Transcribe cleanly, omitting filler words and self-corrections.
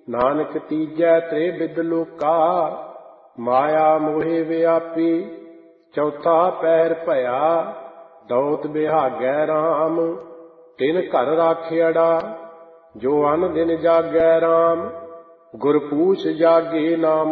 ਨਾਨਕ ਤੀਜੈ ਤ੍ਰੇ ਬਿਦ ਲੋਕਾ, ਮਾਇਆ ਮੋਹਿ ਵਿਆਪੀ। ਚੌਥਾ ਪਹਿਰ ਭਇਆ, ਦੌਤ ਬਿਹਾਗੈ ਰਾਮ। ਤਿਨ ਘਰ ਰਾਖਿਆੜਾ, ਜੋ ਅਨ ਦਿਨ ਜਾਗੈ ਰਾਮ। ਗੁਰ ਪੂਛ ਜਾਗੇ ਨਾਮ